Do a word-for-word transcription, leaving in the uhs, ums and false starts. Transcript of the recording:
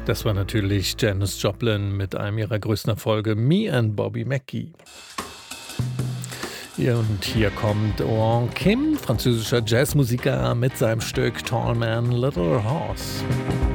Das war natürlich Janis Joplin mit einem ihrer größten Erfolge, Me and Bobby McGee. Ja, und hier kommt Wong Kim, französischer Jazzmusiker, mit seinem Stück Tall Man, Little Horse.